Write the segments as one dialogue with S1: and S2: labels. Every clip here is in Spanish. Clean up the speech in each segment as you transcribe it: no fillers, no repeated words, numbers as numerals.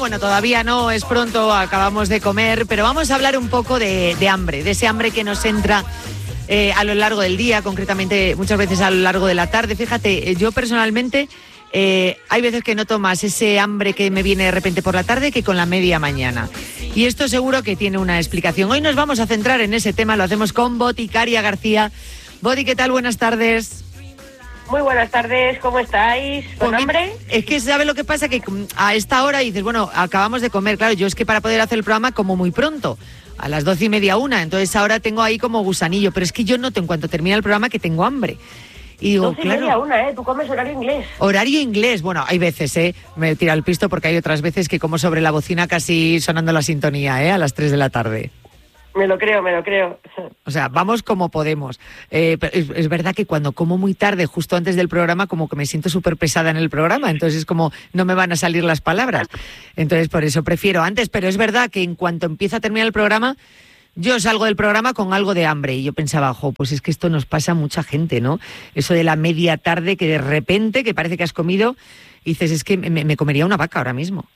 S1: Bueno, todavía no, es pronto, acabamos de comer, pero vamos a hablar un poco de hambre, de ese hambre que nos entra a lo largo del día, concretamente muchas veces a lo largo de la tarde. Fíjate, yo personalmente hay veces que noto más ese hambre que me viene de repente por la tarde que con la media mañana. Y esto seguro que tiene una explicación. Hoy nos vamos a centrar en ese tema, lo hacemos con Boticaria García. Boti, ¿qué tal? Buenas tardes.
S2: Muy buenas tardes, ¿cómo estáis? ¿Con hambre?
S1: Es que ¿sabes lo que pasa? Que a esta hora dices, bueno, acabamos de comer. Claro, yo es que para poder hacer el programa como muy pronto, a las 12:30, 1, entonces ahora tengo ahí como gusanillo, pero es que yo noto en cuanto termina el programa que tengo hambre. Y digo,
S2: 12:30, 1, tú comes horario inglés.
S1: Horario inglés, bueno, hay veces, me he tirado el pisto porque hay otras veces que como sobre la bocina casi sonando la sintonía, a las 3 de la tarde.
S2: Me lo creo.
S1: O sea, vamos como podemos. Pero es verdad que cuando como muy tarde, justo antes del programa, como que me siento súper pesada en el programa, entonces es como no me van a salir las palabras. Entonces por eso prefiero antes, pero es verdad que en cuanto empieza a terminar el programa, yo salgo del programa con algo de hambre y yo pensaba, pues es que esto nos pasa a mucha gente, ¿no? Eso de la media tarde que de repente, que parece que has comido, y dices, es que me comería una vaca ahora mismo.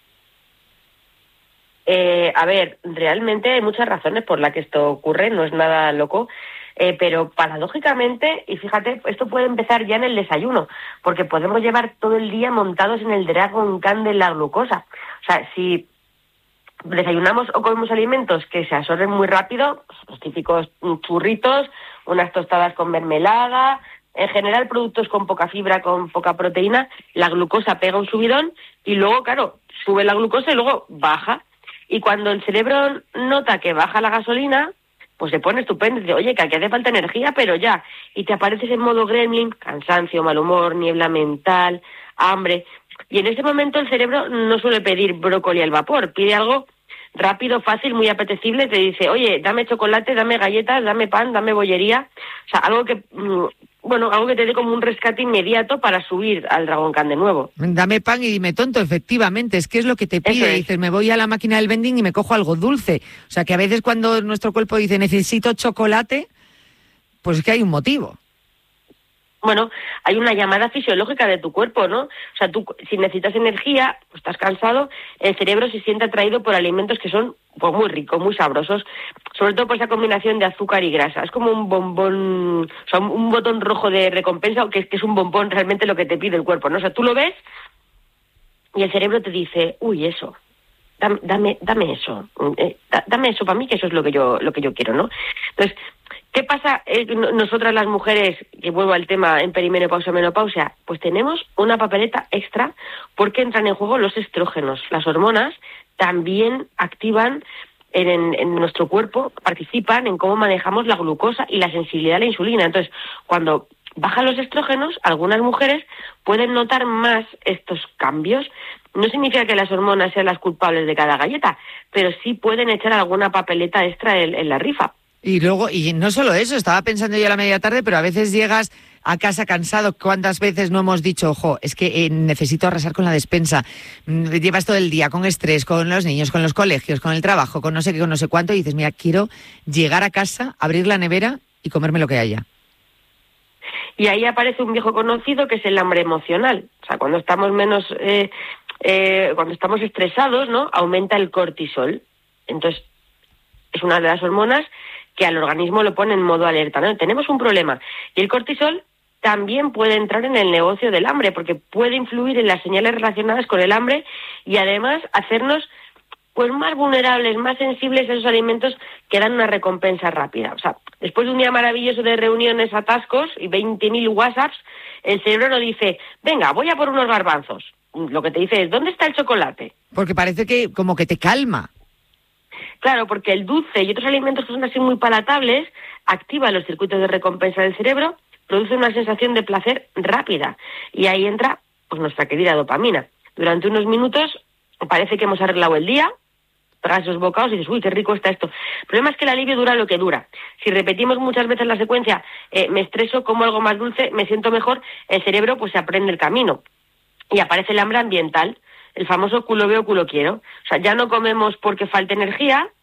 S2: A ver, realmente hay muchas razones por las que esto ocurre, no es nada loco, pero paradójicamente, y fíjate, esto puede empezar ya en el desayuno, porque podemos llevar todo el día montados en el Dragon Khan de la glucosa. O sea, si desayunamos o comemos alimentos que se absorben muy rápido, los típicos churritos, unas tostadas con mermelada, en general productos con poca fibra, con poca proteína, la glucosa pega un subidón y luego, claro, sube la glucosa y luego baja. Y cuando el cerebro nota que baja la gasolina, pues se pone estupendo y dice, oye, que aquí hace falta energía, pero ya. Y te apareces en modo gremlin, cansancio, mal humor, niebla mental, hambre. Y en ese momento el cerebro no suele pedir brócoli al vapor, pide algo rápido, fácil, muy apetecible. Te dice, oye, dame chocolate, dame galletas, dame pan, dame bollería. O sea, algo que te dé como un rescate inmediato para subir al Dragon Khan de nuevo.
S1: Dame pan y dime tonto, efectivamente, es que es lo que te pide. Dices, me voy a la máquina del vending y me cojo algo dulce. O sea, que a veces cuando nuestro cuerpo dice, necesito chocolate, pues es que hay un motivo.
S2: Bueno, hay una llamada fisiológica de tu cuerpo, ¿no? O sea, tú, si necesitas energía, pues estás cansado, el cerebro se siente atraído por alimentos que son pues muy ricos, muy sabrosos, sobre todo por esa combinación de azúcar y grasa. Es como un bombón, o sea, un botón rojo de recompensa, que es un bombón realmente lo que te pide el cuerpo, ¿no? O sea, tú lo ves y el cerebro te dice, uy, eso, dame eso, dame eso para mí, que eso es lo que yo quiero, ¿no? Entonces, ¿qué pasa nosotras las mujeres, que vuelvo al tema en perimenopausia, menopausia? Pues tenemos una papeleta extra porque entran en juego los estrógenos. Las hormonas también activan en nuestro cuerpo, participan en cómo manejamos la glucosa y la sensibilidad a la insulina. Entonces, cuando bajan los estrógenos, algunas mujeres pueden notar más estos cambios. No significa que las hormonas sean las culpables de cada galleta, pero sí pueden echar alguna papeleta extra en la rifa.
S1: Y luego, y no solo eso, estaba pensando yo a la media tarde, pero a veces llegas a casa cansado. ¿Cuántas veces no hemos dicho, es que necesito arrasar con la despensa? Llevas todo el día con estrés, con los niños, con los colegios, con el trabajo, con no sé qué, con no sé cuánto, y dices, mira, quiero llegar a casa, abrir la nevera y comerme lo que haya.
S2: Y ahí aparece un viejo conocido que es el hambre emocional. O sea, cuando estamos cuando estamos estresados, ¿no? Aumenta el cortisol. Entonces, es una de las hormonas que al organismo lo pone en modo alerta, ¿no? Tenemos un problema. Y el cortisol también puede entrar en el negocio del hambre, porque puede influir en las señales relacionadas con el hambre y además hacernos pues más vulnerables, más sensibles a esos alimentos que dan una recompensa rápida. O sea, después de un día maravilloso de reuniones, atascos y 20.000 WhatsApps, el cerebro no dice, venga, voy a por unos garbanzos. Lo que te dice es, ¿dónde está el chocolate?
S1: Porque parece que como que te calma.
S2: Claro, porque el dulce y otros alimentos que son así muy palatables activan los circuitos de recompensa del cerebro, producen una sensación de placer rápida y ahí entra pues nuestra querida dopamina. Durante unos minutos parece que hemos arreglado el día, tragas esos bocados y dices, uy, qué rico está esto. El problema es que el alivio dura lo que dura. Si repetimos muchas veces la secuencia, me estreso, como algo más dulce, me siento mejor, el cerebro pues se aprende el camino y aparece el hambre ambiental. El famoso culo veo, culo quiero. O sea, ya no comemos porque falta energía,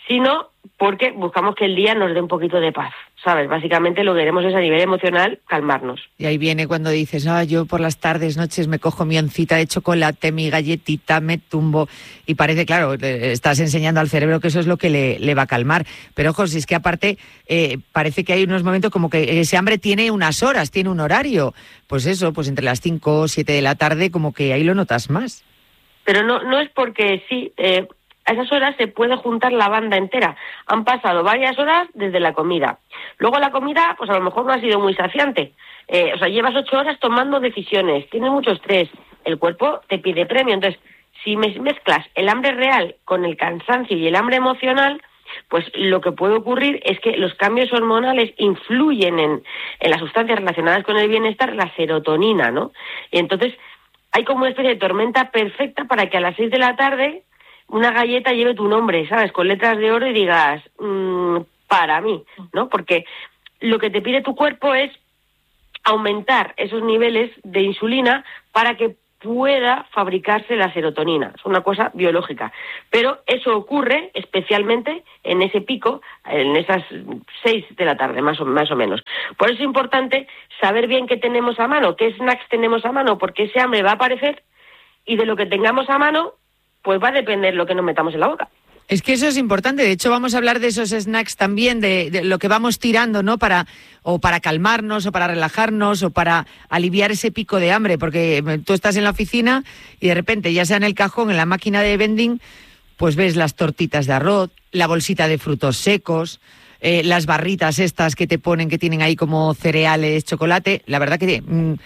S2: sino porque buscamos que el día nos dé un poquito de paz, ¿sabes? Básicamente lo que queremos es a nivel emocional calmarnos.
S1: Y ahí viene cuando dices, yo por las tardes, noches me cojo mi oncita de chocolate, mi galletita, me tumbo, y parece, claro, estás enseñando al cerebro que eso es lo que le va a calmar. Pero ojo, si es que aparte parece que hay unos momentos como que ese hambre tiene unas horas, tiene un horario. Pues eso, pues entre las 5 o 7 de la tarde, como que ahí lo notas más.
S2: Pero no es porque sí, a esas horas se puede juntar la banda entera. Han pasado varias horas desde la comida. Luego la comida, pues a lo mejor no ha sido muy saciante. Llevas 8 horas tomando decisiones, tienes mucho estrés, el cuerpo te pide premio. Entonces, si mezclas el hambre real con el cansancio y el hambre emocional, pues lo que puede ocurrir es que los cambios hormonales influyen en las sustancias relacionadas con el bienestar, la serotonina, ¿no? Y entonces hay como una especie de tormenta perfecta para que a las 6 de la tarde una galleta lleve tu nombre, ¿sabes? Con letras de oro y digas, para mí, ¿no? Porque lo que te pide tu cuerpo es aumentar esos niveles de insulina para que pueda fabricarse la serotonina. Es una cosa biológica. Pero eso ocurre especialmente en ese pico, en esas 6 de la tarde, más o menos. Por eso es importante saber bien qué tenemos a mano, qué snacks tenemos a mano, porque ese hambre va a aparecer y de lo que tengamos a mano pues va a depender lo que nos metamos en la boca.
S1: Es que eso es importante. De hecho, vamos a hablar de esos snacks también, de lo que vamos tirando, ¿no? Para calmarnos, o para relajarnos, o para aliviar ese pico de hambre. Porque tú estás en la oficina y de repente, ya sea en el cajón, en la máquina de vending, pues ves las tortitas de arroz, la bolsita de frutos secos, las barritas estas que te ponen, que tienen ahí como cereales, chocolate. La verdad que,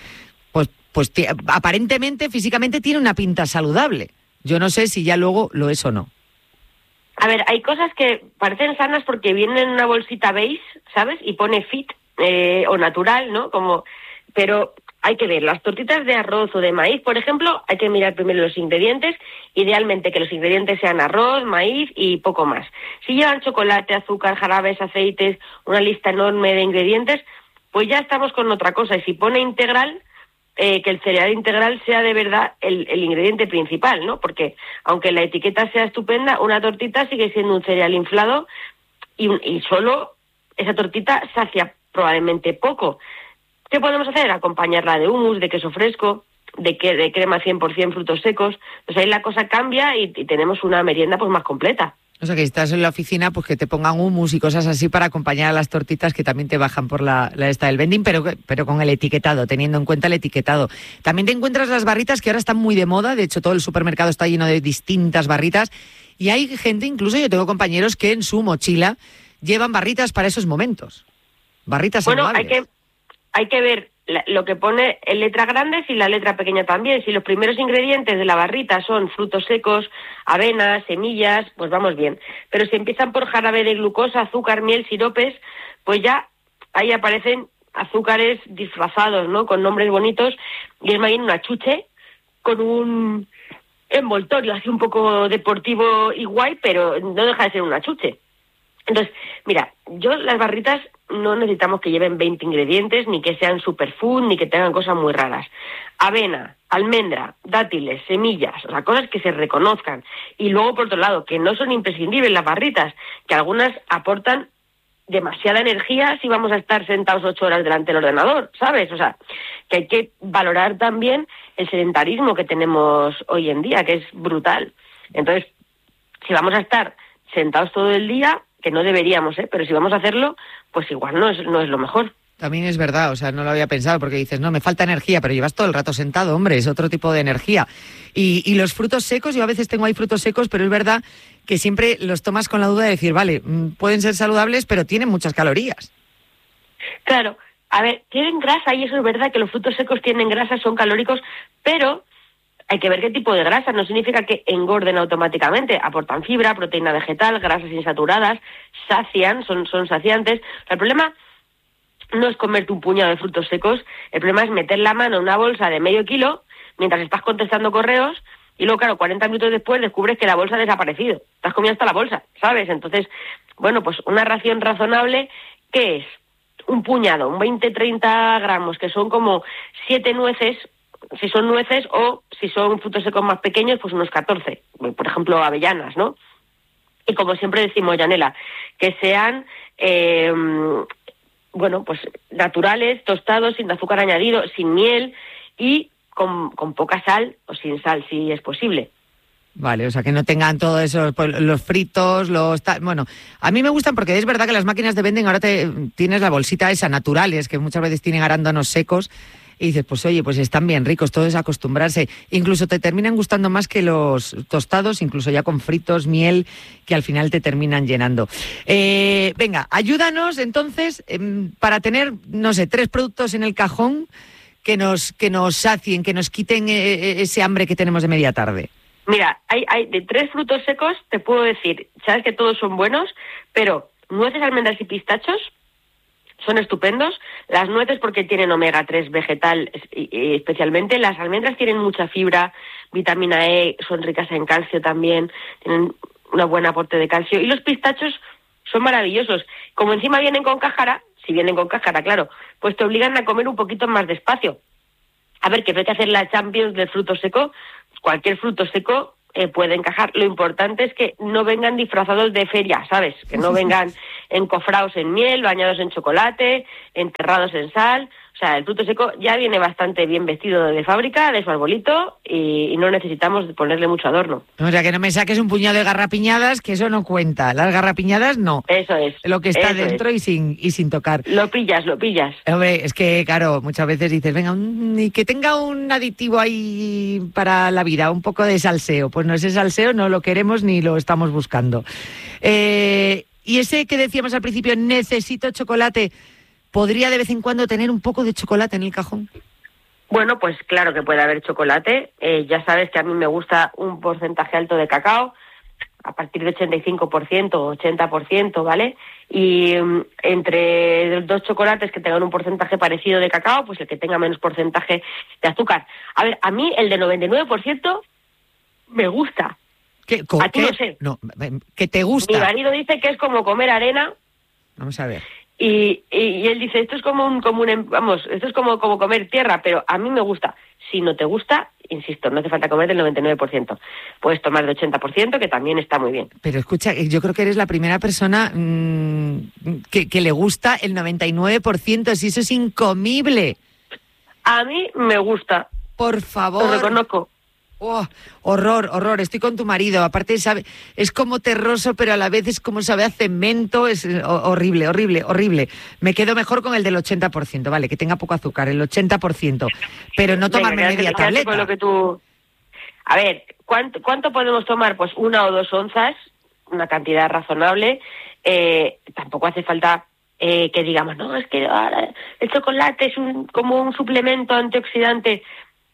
S1: aparentemente, físicamente, tiene una pinta saludable. Yo no sé si ya luego lo es o no.
S2: A ver, hay cosas que parecen sanas porque vienen en una bolsita beige, ¿sabes? Y pone fit o natural, ¿no? Pero hay que ver, las tortitas de arroz o de maíz, por ejemplo, hay que mirar primero los ingredientes, idealmente que los ingredientes sean arroz, maíz y poco más. Si llevan chocolate, azúcar, jarabes, aceites, una lista enorme de ingredientes, pues ya estamos con otra cosa. Y si pone integral, que el cereal integral sea de verdad el ingrediente principal, ¿no? Porque aunque la etiqueta sea estupenda, una tortita sigue siendo un cereal inflado y solo esa tortita sacia probablemente poco. ¿Qué podemos hacer? Acompañarla de hummus, de queso fresco, de crema 100% frutos secos. Pues ahí la cosa cambia y tenemos una merienda pues más completa.
S1: O sea, que si estás en la oficina, pues que te pongan hummus y cosas así para acompañar a las tortitas que también te bajan por la esta del vending, pero con el etiquetado, teniendo en cuenta el etiquetado. También te encuentras las barritas que ahora están muy de moda. De hecho, todo el supermercado está lleno de distintas barritas. Y hay gente, incluso yo tengo compañeros que en su mochila llevan barritas para esos momentos. Barritas saludables.
S2: Bueno, hay que ver lo que pone en letras grandes y la letra pequeña también. Si los primeros ingredientes de la barrita son frutos secos, avena, semillas, pues vamos bien. Pero si empiezan por jarabe de glucosa, azúcar, miel, siropes, pues ya ahí aparecen azúcares disfrazados, ¿no? Con nombres bonitos, y es más bien una chuche con un envoltorio así un poco deportivo y guay, pero no deja de ser una chuche. Entonces, mira, las barritas no necesitamos que lleven 20 ingredientes, ni que sean superfood, ni que tengan cosas muy raras. Avena, almendra, dátiles, semillas, o sea, cosas que se reconozcan. Y luego, por otro lado, que no son imprescindibles las barritas, que algunas aportan demasiada energía si vamos a estar sentados 8 horas delante del ordenador, ¿sabes? O sea, que hay que valorar también el sedentarismo que tenemos hoy en día, que es brutal. Entonces, si vamos a estar sentados todo el día, que no deberíamos, pero si vamos a hacerlo, pues igual no es lo mejor.
S1: También es verdad, o sea, no lo había pensado, porque dices, no, me falta energía, pero llevas todo el rato sentado, hombre, es otro tipo de energía. Y los frutos secos, yo a veces tengo ahí frutos secos, pero es verdad que siempre los tomas con la duda de decir, vale, pueden ser saludables, pero tienen muchas calorías.
S2: Claro, a ver, tienen grasa, y eso es verdad que los frutos secos tienen grasa, son calóricos, pero hay que ver qué tipo de grasa. No significa que engorden automáticamente. Aportan fibra, proteína vegetal, grasas insaturadas, sacian, son saciantes. El problema no es comerte un puñado de frutos secos. El problema es meter la mano en una bolsa de medio kilo mientras estás contestando correos y luego, claro, 40 minutos después descubres que la bolsa ha desaparecido. Te has comido hasta la bolsa, ¿sabes? Entonces, bueno, pues una ración razonable, ¿qué es? Un puñado, un 20-30 gramos, que son como 7 nueces, si son nueces, o si son frutos secos más pequeños, pues unos 14, por ejemplo, avellanas, ¿no? Y como siempre decimos, Yanela, que sean pues naturales, tostados, sin azúcar añadido, sin miel y con poca sal o sin sal, si es posible.
S1: Vale, o sea, que no tengan todo eso, pues, los fritos, bueno, a mí me gustan porque es verdad que las máquinas de vending ahora tienes la bolsita esa, naturales, que muchas veces tienen arándanos secos, y dices, pues oye, pues están bien ricos, todo es acostumbrarse. Incluso te terminan gustando más que los tostados, incluso ya con fritos, miel, que al final te terminan llenando. Venga, ayúdanos entonces para tener, no sé, 3 productos en el cajón que nos sacien, que nos quiten ese hambre que tenemos de media tarde.
S2: Mira, hay de 3 frutos secos, te puedo decir, sabes que todos son buenos, pero nueces, almendras y pistachos son estupendos. Las nueces porque tienen omega 3 vegetal especialmente. Las almendras tienen mucha fibra, vitamina E, son ricas en calcio también, tienen un buen aporte de calcio. Y los pistachos son maravillosos. Como encima vienen con cáscara, si vienen con cáscara, claro, pues te obligan a comer un poquito más despacio. A ver, que no hay que hacer la Champions del fruto seco. Cualquier fruto seco puede encajar. Lo importante es que no vengan disfrazados de feria, ¿sabes? Que no vengan encofrados en miel, bañados en chocolate, enterrados en sal. O sea, el fruto seco ya viene bastante bien vestido de fábrica, de su arbolito, y no necesitamos ponerle mucho adorno.
S1: O sea, que no me saques un puñado de garrapiñadas, que eso no cuenta. Las garrapiñadas no.
S2: Eso es.
S1: Lo que está dentro y sin tocar.
S2: Lo pillas.
S1: Hombre, es que, claro, muchas veces dices, venga, y que tenga un aditivo ahí para la vida, un poco de salseo. Pues no, ese salseo no lo queremos ni lo estamos buscando. Y ese que decíamos al principio, necesito chocolate, ¿podría de vez en cuando tener un poco de chocolate en el cajón?
S2: Bueno, pues claro que puede haber chocolate. Ya sabes que a mí me gusta un porcentaje alto de cacao, a partir de 85% o 80%, ¿vale? Y entre los 2 chocolates que tengan un porcentaje parecido de cacao, pues el que tenga menos porcentaje de azúcar. A ver, a mí el de 99% me gusta. A ti no sé.
S1: No, ¿que te gusta?
S2: Mi marido dice que es como comer arena.
S1: Vamos a ver.
S2: Y él dice, esto es esto es como comer tierra, pero a mí me gusta. Si no te gusta, insisto, no hace falta comer del 99%. Puedes tomar del 80%, que también está muy bien.
S1: Pero escucha, yo creo que eres la primera persona que le gusta el 99%, si eso es incomible.
S2: A mí me gusta.
S1: Por favor.
S2: Lo reconozco.
S1: Oh, horror, estoy con tu marido. Aparte, es como terroso, pero a la vez es como sabe a cemento. Es horrible. Me quedo mejor con el del 80%, vale, que tenga poco azúcar, el 80%, pero no tomarme media tableta.
S2: Con lo que tú... A ver, ¿cuánto podemos tomar? Pues 1 o 2 onzas, una cantidad razonable. Tampoco hace falta que digamos, no, es que ahora el chocolate es como un suplemento antioxidante.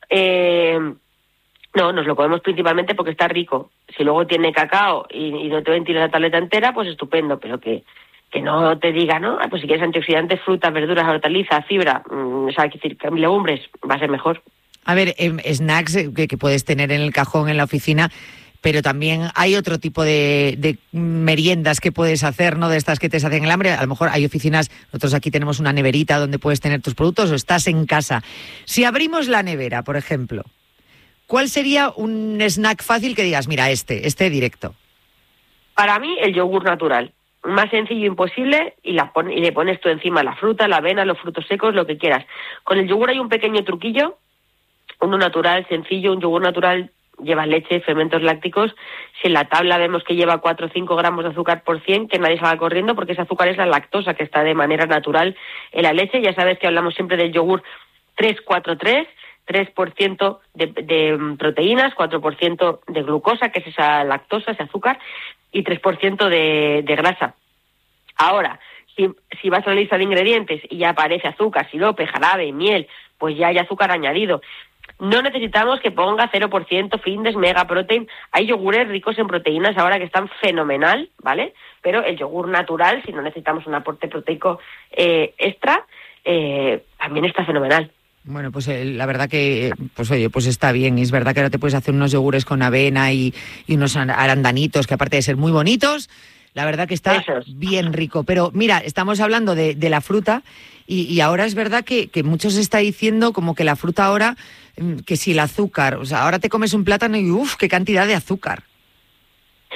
S2: No, nos lo comemos principalmente porque está rico. Si luego tiene cacao y no te ventilas la tableta entera, pues estupendo, pero que no te diga, ¿no? Pues si quieres antioxidantes, frutas, verduras, hortalizas, fibra, legumbres, va a ser mejor.
S1: A ver, snacks que puedes tener en el cajón, en la oficina, pero también hay otro tipo de meriendas que puedes hacer, ¿no? De estas que te hacen el hambre. A lo mejor hay oficinas, nosotros aquí tenemos una neverita donde puedes tener tus productos o estás en casa. Si abrimos la nevera, por ejemplo, ¿cuál sería un snack fácil que digas, mira, este directo?
S2: Para mí, el yogur natural. Más sencillo imposible y le pones tú encima la fruta, la avena, los frutos secos, lo que quieras. Con el yogur hay un pequeño truquillo, uno natural, sencillo, un yogur natural lleva leche, fermentos lácticos. Si en la tabla vemos que lleva 4 o 5 gramos de azúcar por 100, que nadie salga corriendo porque ese azúcar es la lactosa que está de manera natural en la leche. Ya sabes que hablamos siempre del yogur 3-4-3. 3% de proteínas, 4% de glucosa, que es esa lactosa, ese azúcar, y 3% de grasa. Ahora, si vas a la lista de ingredientes y ya aparece azúcar, sirope, jarabe, miel, pues ya hay azúcar añadido. No necesitamos que ponga 0% Fitness, Mega Protein. Hay yogures ricos en proteínas ahora que están fenomenal, ¿vale? Pero el yogur natural, si no necesitamos un aporte proteico extra, también está fenomenal.
S1: Bueno, pues la verdad que, pues oye, pues está bien. Y es verdad que ahora te puedes hacer unos yogures con avena y unos arandanitos que aparte de ser muy bonitos, la verdad que está bien rico. Pero mira, estamos hablando de la fruta y ahora es verdad que muchos está diciendo como que la fruta ahora, que si el azúcar, o sea, ahora te comes un plátano y uff, qué cantidad de azúcar.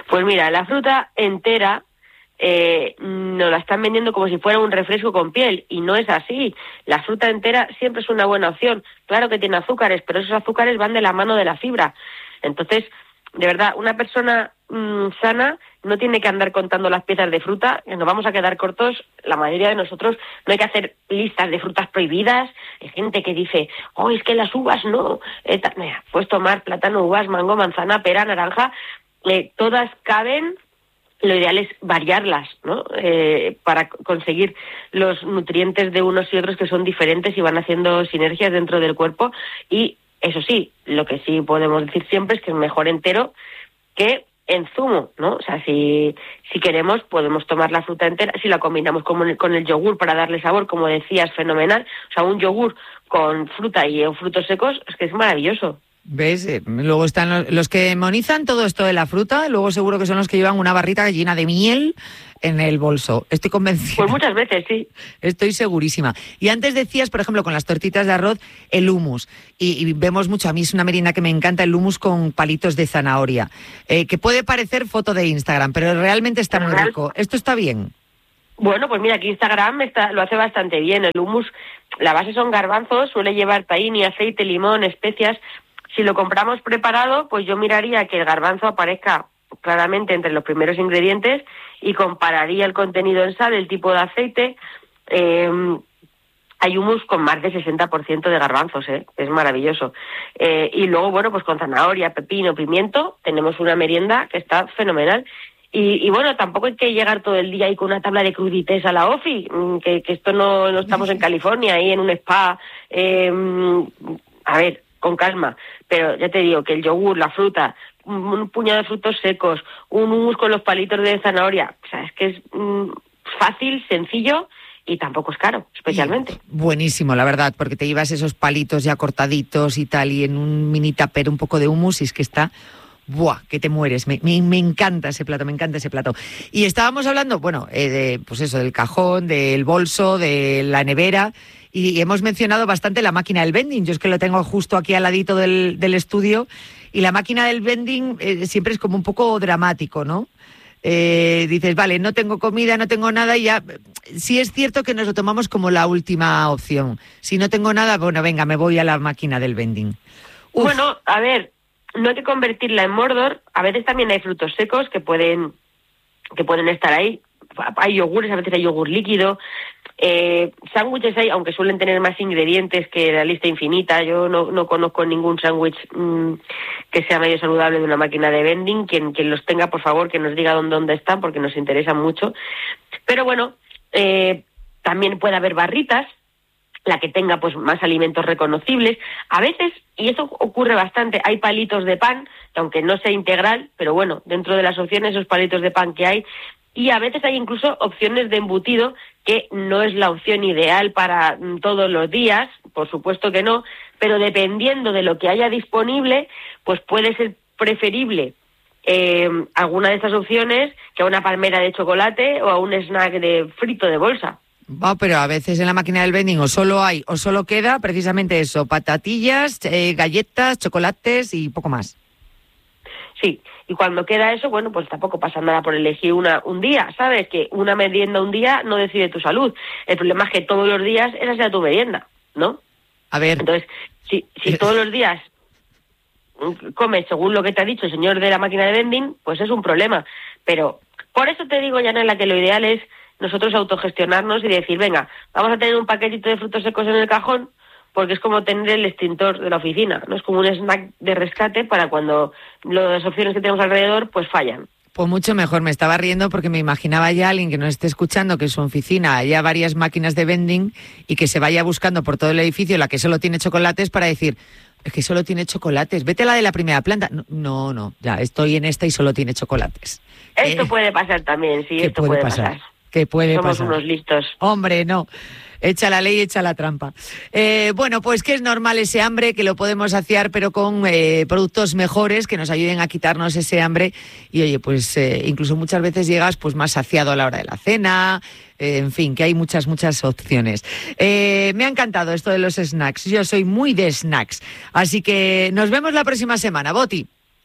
S2: Pues mira, la fruta entera nos la están vendiendo como si fuera un refresco con piel, y no es así. La fruta entera siempre es una buena opción. Claro que tiene azúcares, pero esos azúcares van de la mano de la fibra. Entonces, de verdad, una persona sana no tiene que andar contando las piezas de fruta, nos vamos a quedar cortos. La mayoría de nosotros no hay que hacer listas de frutas prohibidas. Hay gente que dice, oh, es que las uvas no. Mira, puedes tomar plátano, uvas, mango, manzana, pera, naranja, todas caben. Lo ideal es variarlas, ¿no? Para conseguir los nutrientes de unos y otros que son diferentes y van haciendo sinergias dentro del cuerpo. Y eso sí, lo que sí podemos decir siempre es que es mejor entero que en zumo, ¿no? O sea, si queremos, podemos tomar la fruta entera. Si la combinamos con el yogur para darle sabor, como decías, fenomenal. O sea, un yogur con fruta y frutos secos es que es maravilloso.
S1: ¿Ves? Luego están los que demonizan todo esto de la fruta, luego seguro que son los que llevan una barrita llena de miel en el bolso. Estoy convencida.
S2: Pues muchas veces, sí.
S1: Estoy segurísima. Y antes decías, por ejemplo, con las tortitas de arroz, el hummus. Y vemos mucho, a mí es una merienda que me encanta, el hummus con palitos de zanahoria. Que puede parecer foto de Instagram, pero realmente está muy rico. ¿Esto está bien?
S2: Bueno, pues mira, aquí Instagram lo hace bastante bien. El hummus, la base son garbanzos, suele llevar tahini, aceite, limón, especias. Si lo compramos preparado, pues yo miraría que el garbanzo aparezca claramente entre los primeros ingredientes y compararía el contenido en sal, el tipo de aceite. Hay hummus con más de 60% de garbanzos, es maravilloso. Y luego, bueno, pues con zanahoria, pepino, pimiento, tenemos una merienda que está fenomenal. Y bueno, tampoco hay que llegar todo el día ahí con una tabla de crudités a la OFI, que esto no estamos en California, ahí en un spa. A ver, con calma, pero ya te digo que el yogur, la fruta, un puñado de frutos secos, un hummus con los palitos de zanahoria, o sea, es que es fácil, sencillo y tampoco es caro, especialmente.
S1: Y buenísimo, la verdad, porque te llevas esos palitos ya cortaditos y tal, y en un mini tupper un poco de hummus, y es que está... ¡Buah! Que te mueres. Me encanta ese plato, me encanta ese plato. Y estábamos hablando, bueno, pues eso, del cajón, del bolso, de la nevera, y hemos mencionado bastante la máquina del vending. Yo es que lo tengo justo aquí al ladito del estudio, y la máquina del vending siempre es como un poco dramático, ¿no? Dices, vale, no tengo comida, no tengo nada, y ya sí es cierto que nos lo tomamos como la última opción. Si no tengo nada, bueno, venga, me voy a la máquina del vending. Uf.
S2: Bueno, a ver, no hay que convertirla en Mordor. A veces también hay frutos secos que pueden estar ahí. Hay yogures, a veces hay yogur líquido. Sándwiches hay, aunque suelen tener más ingredientes que la lista infinita. Yo no conozco ningún sándwich que sea medio saludable de una máquina de vending. Quien los tenga, por favor, que nos diga dónde están, porque nos interesan mucho. Pero bueno, también puede haber barritas, la que tenga pues más alimentos reconocibles. A veces, y eso ocurre bastante, hay palitos de pan, que aunque no sea integral, pero bueno, dentro de las opciones, esos palitos de pan que hay. Y a veces hay incluso opciones de embutido, que no es la opción ideal para todos los días, por supuesto que no, pero dependiendo de lo que haya disponible, pues puede ser preferible alguna de estas opciones que a una palmera de chocolate o a un snack de frito de bolsa.
S1: Pero a veces en la máquina del vending o solo queda precisamente eso, patatillas, galletas, chocolates y poco más.
S2: Sí, y cuando queda eso, bueno, pues tampoco pasa nada por elegir un día, ¿sabes? Que una merienda un día no decide tu salud. El problema es que todos los días esa sea tu merienda, ¿no?
S1: A ver.
S2: Entonces, si todos los días comes según lo que te ha dicho el señor de la máquina de vending, pues es un problema. Pero por eso te digo, Yanela, que lo ideal es nosotros autogestionarnos y decir, venga, vamos a tener un paquetito de frutos secos en el cajón, porque es como tener el extintor de la oficina, ¿no? Es como un snack de rescate para cuando las opciones que tenemos alrededor pues fallan.
S1: Pues mucho mejor, me estaba riendo porque me imaginaba ya alguien que nos esté escuchando que en su oficina haya varias máquinas de vending y que se vaya buscando por todo el edificio la que solo tiene chocolates para decir, es que solo tiene chocolates, vete a la de la primera planta. No, ya estoy en esta y solo tiene chocolates.
S2: Esto puede pasar también, sí, esto puede pasar.
S1: ¿Qué puede pasar?
S2: Somos unos listos.
S1: Hombre, no. Echa la ley, echa la trampa. Bueno, pues que es normal ese hambre, que lo podemos saciar, pero con productos mejores que nos ayuden a quitarnos ese hambre. Y oye, pues incluso muchas veces llegas pues más saciado a la hora de la cena. En fin, que hay muchas opciones. Me ha encantado esto de los snacks. Yo soy muy de snacks. Así que nos vemos la próxima semana, Boti.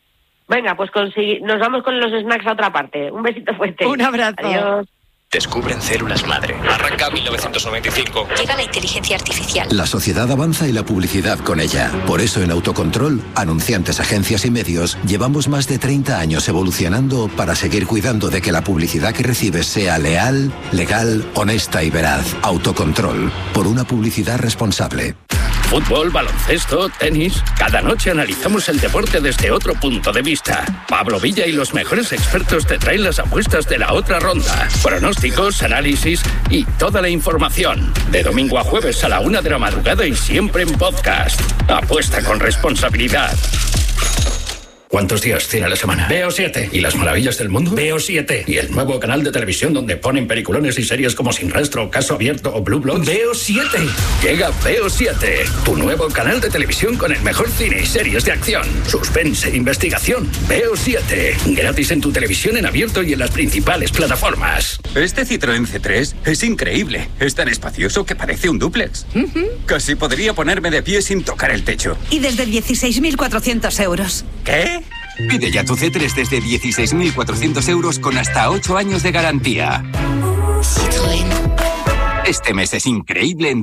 S2: Venga, pues nos vamos con los snacks a otra parte. Un besito fuerte.
S1: Un abrazo.
S2: Adiós.
S3: Descubren células madre. Arranca 1995.
S4: Llega la inteligencia artificial.
S5: La sociedad avanza y la publicidad con ella. Por eso en Autocontrol, anunciantes, agencias y medios, llevamos más de 30 años evolucionando para seguir cuidando de que la publicidad que recibes sea leal, legal, honesta y veraz. Autocontrol. Por una publicidad responsable.
S6: Fútbol, baloncesto, tenis. Cada noche analizamos el deporte desde otro punto de vista. Pablo Villa y los mejores expertos te traen las apuestas de la otra ronda. Pronósticos, análisis y toda la información. De domingo a jueves a la 1 de la madrugada y siempre en podcast. Apuesta con responsabilidad. ¿Cuántos días tiene la semana? Veo 7. ¿Y las maravillas del mundo? Veo 7. ¿Y el nuevo canal de televisión donde ponen peliculones y series como Sin Rastro, Caso Abierto o Blue Bloods? Veo 7. Llega Veo 7, tu nuevo canal de televisión con el mejor cine y series de acción, suspense e investigación. Veo 7. Gratis en tu televisión en abierto y en las principales plataformas.
S7: Este Citroën C3 es increíble. Es tan espacioso que parece un dúplex. Casi podría ponerme de pie sin tocar el techo.
S8: Y desde 16.400 euros.
S7: ¿Qué?
S9: Pide ya tu C3 desde 16.400 euros con hasta 8 años de garantía.
S4: Citroën.
S9: Este mes es increíble en